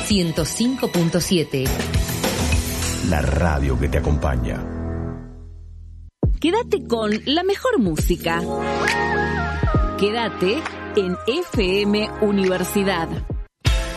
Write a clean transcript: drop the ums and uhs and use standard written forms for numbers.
105.7. La radio que te acompaña. Quédate con la mejor música. Quédate en FM Universidad.